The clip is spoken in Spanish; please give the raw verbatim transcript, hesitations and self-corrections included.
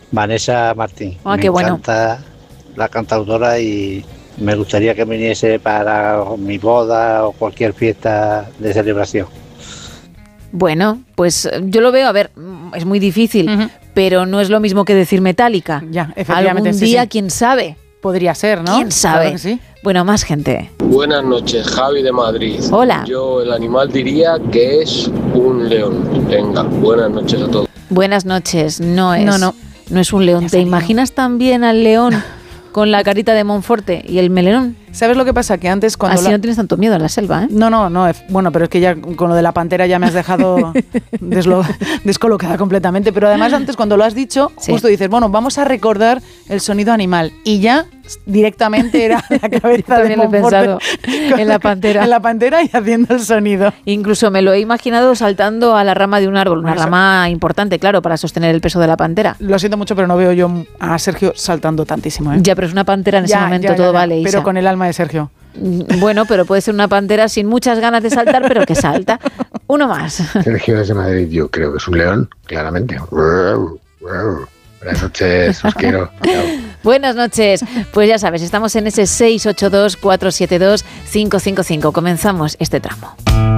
Vanessa Martín. Ah, me qué bueno. encanta la cantautora y me gustaría que viniese para mi boda o cualquier fiesta de celebración. Bueno, pues yo lo veo, a ver, es muy difícil, uh-huh. pero no es lo mismo que decir Metallica. Ya, efectivamente. Algún sí, día, sí. quién sabe. Podría ser, ¿no? ¿Quién sabe? Claro que sí. Bueno, más gente. Buenas noches, Javi de Madrid. Hola. Yo el animal diría que es un león. Venga, buenas noches a todos. Buenas noches, no es. No, no. No es un león. ¿Te imaginas también al león con la carita de Monforte y el melenón? ¿Sabes lo que pasa? Que antes cuando... Así la... no tienes tanto miedo en la selva, ¿eh? No, no, no. Bueno, pero es que ya con lo de la pantera ya me has dejado deslo... descolocada completamente. Pero además antes cuando lo has dicho, sí. justo dices, bueno, vamos a recordar el sonido animal. Y ya directamente era la cabeza de Monforte en la pantera. En la pantera y haciendo el sonido. Incluso me lo he imaginado saltando a la rama de un árbol. Una Eso. rama importante, claro, para sostener el peso de la pantera. Lo siento mucho, pero no veo yo a Sergio saltando tantísimo, ¿eh? Ya, pero es una pantera en ya, ese momento, ya, ya, todo ya, vale, Isa. Pero con el alma de Sergio. Bueno, pero puede ser una pantera sin muchas ganas de saltar, pero que salta. Uno más. Sergio desde Madrid, yo creo que es un león, claramente. Buenas noches, os quiero. Chao. Buenas noches. Pues ya sabes, estamos en ese seis ocho dos, cuatro siete dos, cinco cinco cinco. Comenzamos este tramo.